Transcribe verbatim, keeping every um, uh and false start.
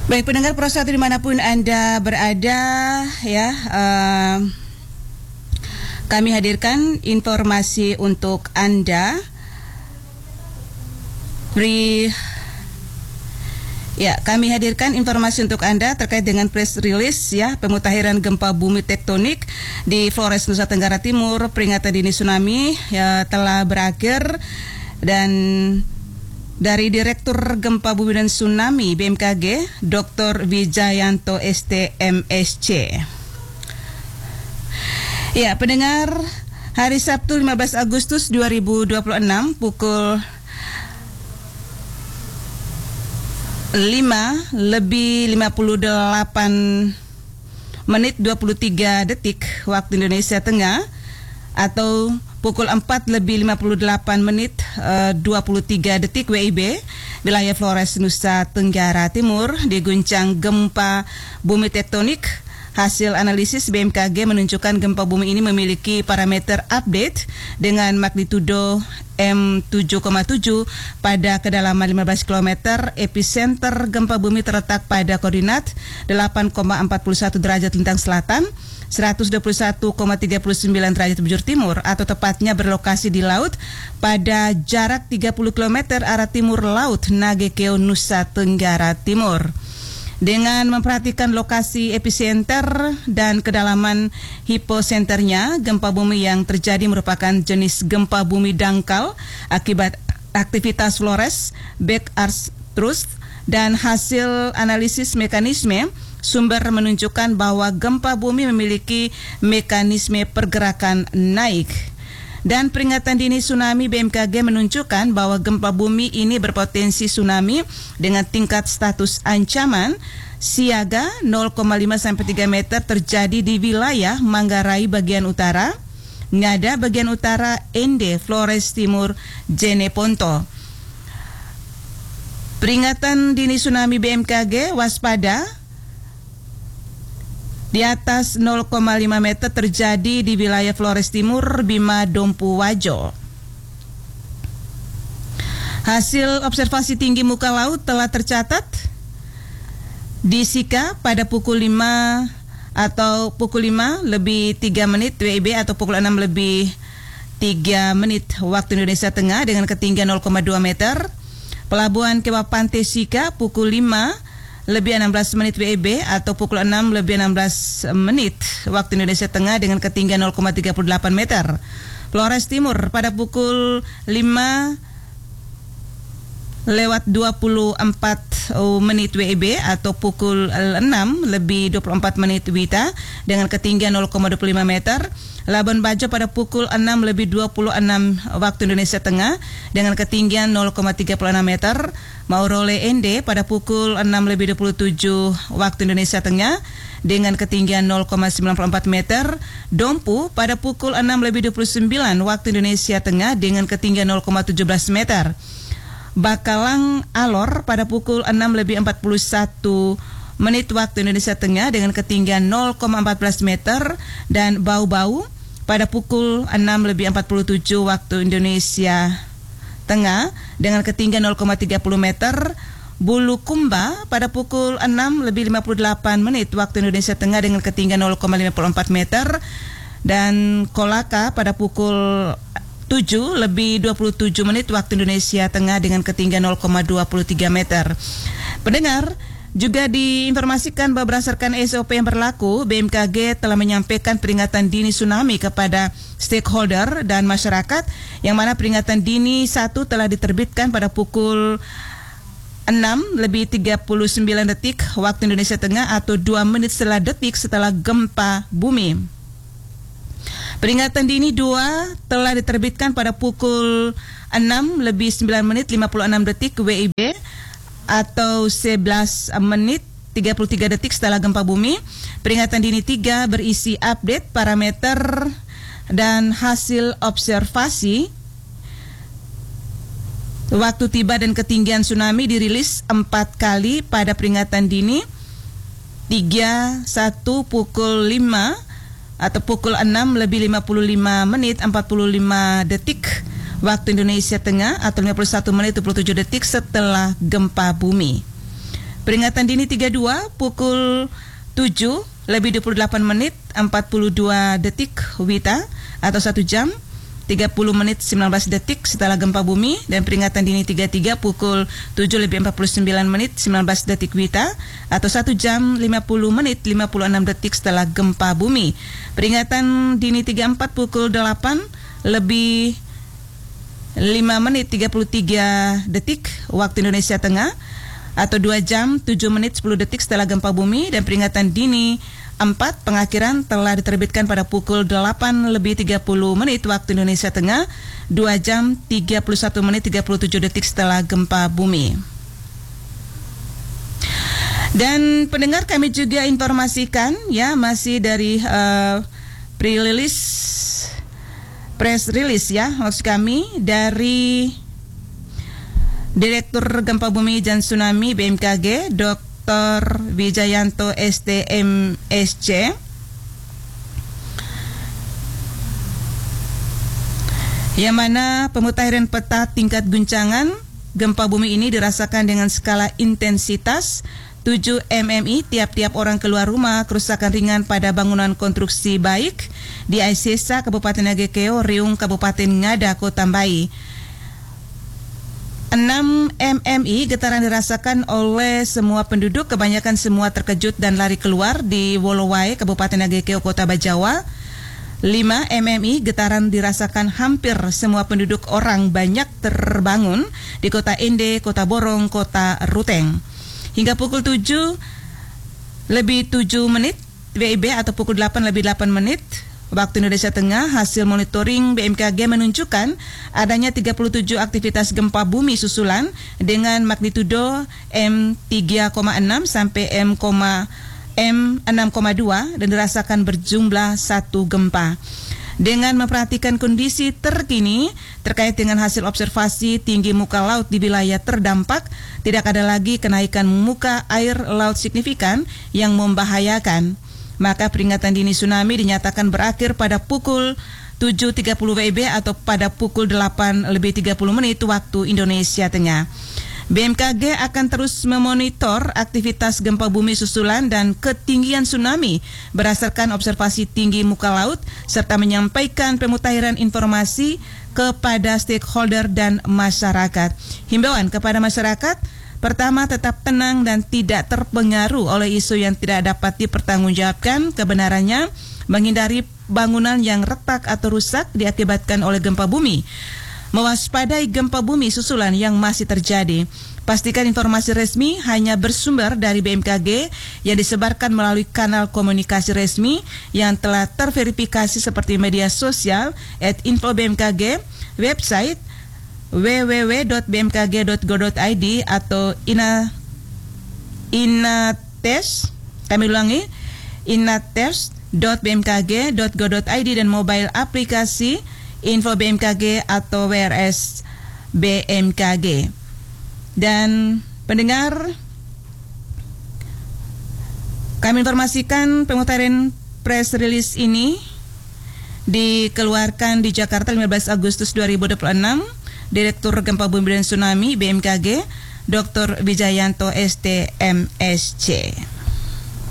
Baik pendengar Pro satu dimanapun Anda berada ya, uh, kami hadirkan informasi untuk Anda. Beri Ya, kami hadirkan informasi untuk Anda terkait dengan press release ya, pemutahiran gempa bumi tektonik di Flores, Nusa Tenggara Timur. Peringatan dini tsunami ya telah berakhir, dan dari Direktur Gempa Bumi dan Tsunami B M K G, Doktor Wijayanto S T M S C. Ya, pendengar, hari Sabtu lima belas Agustus dua ribu dua puluh enam pukul lima lebih lima puluh delapan menit dua puluh tiga detik waktu Indonesia Tengah, atau pukul empat lebih lima puluh delapan menit uh, dua puluh tiga detik W I B, wilayah Flores, Nusa Tenggara Timur diguncang gempa bumi tektonik. Hasil analisis B M K G menunjukkan gempa bumi ini memiliki parameter update dengan magnitudo M tujuh koma tujuh pada kedalaman lima belas kilometer. Epicenter gempa bumi terletak pada koordinat delapan koma empat satu derajat lintang selatan, seratus dua puluh satu koma tiga sembilan derajat bujur timur, atau tepatnya berlokasi di laut pada jarak tiga puluh kilometer arah timur laut Nagekeo, Nusa Tenggara Timur. Dengan memperhatikan lokasi epicenter dan kedalaman hiposenternya, gempa bumi yang terjadi merupakan jenis gempa bumi dangkal akibat aktivitas Flores back arch thrust, dan hasil analisis mekanisme sumber menunjukkan bahwa gempa bumi memiliki mekanisme pergerakan naik. Dan peringatan dini tsunami B M K G menunjukkan bahwa gempa bumi ini berpotensi tsunami dengan tingkat status ancaman siaga nol koma lima sampai tiga meter terjadi di wilayah Manggarai bagian utara, Ngada bagian utara, Ende, Flores Timur, Jeneponto. Peringatan dini tsunami B M K G waspada di atas nol koma lima meter terjadi di wilayah Flores Timur, Bima, Dompu, Wajo. Hasil observasi tinggi muka laut telah tercatat di Sika pada pukul lima atau pukul lima lebih tiga menit W I B, atau pukul enam lebih tiga menit waktu Indonesia Tengah dengan ketinggian nol koma dua meter. Pelabuhan Kewah Pantai Sika pukul lima lebih enam belas menit W I B, atau pukul enam lebih enam belas menit waktu Indonesia Tengah dengan ketinggian nol koma tiga delapan meter. Flores Timur pada pukul lima lewat dua puluh empat menit W I B, atau pukul enam lebih dua puluh empat menit Wita dengan ketinggian nol koma dua lima meter. Labuan Bajo pada pukul enam lebih dua puluh enam waktu Indonesia Tengah dengan ketinggian nol koma tiga enam meter. Maurole Ende pada pukul enam lebih dua puluh tujuh waktu Indonesia Tengah dengan ketinggian nol koma sembilan empat meter. Dompu pada pukul enam lebih dua puluh sembilan waktu Indonesia Tengah dengan ketinggian nol koma tujuh belas meter. Bakalang Alor pada pukul enam lebih empat puluh satu menit waktu Indonesia Tengah dengan ketinggian nol koma empat belas meter, dan Bau-Bau pada pukul enam lebih empat puluh tujuh waktu Indonesia Tengah dengan ketinggian nol koma tiga puluh meter. Bulukumba pada pukul enam lebih lima puluh delapan menit waktu Indonesia Tengah dengan ketinggian nol koma lima empat meter, dan Kolaka pada pukul tujuh lebih dua puluh tujuh menit waktu Indonesia Tengah dengan ketinggian nol koma dua tiga meter. Pendengar, juga diinformasikan bahwa berdasarkan S O P yang berlaku, B M K G telah menyampaikan peringatan dini tsunami kepada stakeholder dan masyarakat, yang mana peringatan dini satu telah diterbitkan pada pukul enam lebih tiga puluh sembilan detik waktu Indonesia Tengah, atau dua menit setelah detik setelah gempa bumi. Peringatan dini dua telah diterbitkan pada pukul enam lebih sembilan menit lima puluh enam detik W I B, atau sebelas menit tiga puluh tiga detik setelah gempa bumi. Peringatan dini tiga berisi update parameter dan hasil observasi waktu tiba dan ketinggian tsunami dirilis empat kali pada peringatan dini tiga, satu pukul lima atau pukul enam lebih lima puluh lima menit empat puluh lima detik waktu Indonesia Tengah, atau lima puluh satu menit dua puluh tujuh detik setelah gempa bumi. Peringatan dini tiga puluh dua pukul tujuh lebih dua puluh delapan menit empat puluh dua detik Wita atau satu jam tiga puluh menit sembilan belas detik setelah gempa bumi, dan peringatan dini tiga puluh tiga pukul tujuh lebih empat puluh sembilan menit sembilan belas detik Wita atau satu jam lima puluh menit lima puluh enam detik setelah gempa bumi. Peringatan dini tiga puluh empat pukul delapan lebih lima menit tiga puluh tiga detik waktu Indonesia Tengah atau dua jam tujuh menit sepuluh detik setelah gempa bumi, dan peringatan dini empat pengakhiran telah diterbitkan pada pukul delapan lebih tiga puluh menit waktu Indonesia Tengah, dua jam tiga puluh satu menit tiga puluh tujuh detik setelah gempa bumi. Dan pendengar, kami juga informasikan ya, masih dari uh, pre-release press release ya, maksud kami dari Direktur Gempa Bumi dan Tsunami B M K G, Doktor Wijayanto S T M S C, yang mana pemutahiran peta tingkat guncangan gempa bumi ini dirasakan dengan skala intensitas tujuh milimeter tiap-tiap orang keluar rumah, kerusakan ringan pada bangunan konstruksi baik di Aisesa, Kabupaten Nagekeo, Riung, Kabupaten Ngada, Kota Mbai. enam milimeter getaran dirasakan oleh semua penduduk, kebanyakan semua terkejut dan lari keluar di Wolowai, Kabupaten Nagekeo, Kota Bajawa. lima milimeter getaran dirasakan hampir semua penduduk, orang banyak terbangun di Kota Ende, Kota Borong, Kota Ruteng. Hingga pukul tujuh lebih tujuh menit W I B atau pukul delapan lebih delapan menit waktu Indonesia Tengah, hasil monitoring B M K G menunjukkan adanya tiga puluh tujuh aktivitas gempa bumi susulan dengan magnitudo M tiga koma enam sampai M enam koma dua dan dirasakan berjumlah satu gempa. Dengan memperhatikan kondisi terkini terkait dengan hasil observasi tinggi muka laut di wilayah terdampak, tidak ada lagi kenaikan muka air laut signifikan yang membahayakan. Maka peringatan dini tsunami dinyatakan berakhir pada pukul tujuh tiga puluh W I B atau pada pukul delapan lebih tiga puluh menit waktu Indonesia Tengah. B M K G akan terus memonitor aktivitas gempa bumi susulan dan ketinggian tsunami berdasarkan observasi tinggi muka laut serta menyampaikan pemutahiran informasi kepada stakeholder dan masyarakat. Himbauan kepada masyarakat: pertama, tetap tenang dan tidak terpengaruh oleh isu yang tidak dapat dipertanggungjawabkan kebenarannya, menghindari bangunan yang retak atau rusak diakibatkan oleh gempa bumi, mewaspadai gempa bumi susulan yang masih terjadi. Pastikan informasi resmi hanya bersumber dari B M K G yang disebarkan melalui kanal komunikasi resmi yang telah terverifikasi seperti media sosial at info B M K G, website w w w dot b m k g dot go dot i d atau ina inates, kami ulangi, inates dot b m k g dot go dot i d dan mobile aplikasi Info B M K G atau W R S B M K G. Dan pendengar, kami informasikan pemutaran press release ini dikeluarkan di Jakarta lima belas Agustus dua ribu dua puluh enam. Direktur Gempa Bumi dan Tsunami B M K G, Doktor Wijayanto S T M S C.